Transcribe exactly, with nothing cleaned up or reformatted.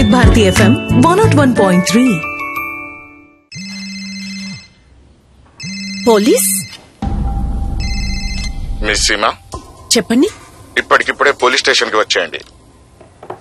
వివిధ Bharati FM one not one point three. Police miss Seema, చెప్పండి. ఇప్పటికిప్పుడే పోలీస్ స్టేషన్ కి వచ్చేయండి.